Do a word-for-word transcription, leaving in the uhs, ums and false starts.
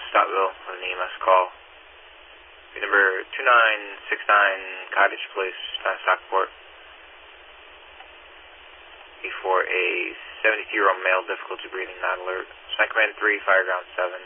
Stottville on an E M S call. Number two nine six nine Cottage Place, Stockport. For a seventy-two-year-old male, difficulty breathing, not alert. Sign Command three, Fire Ground seven.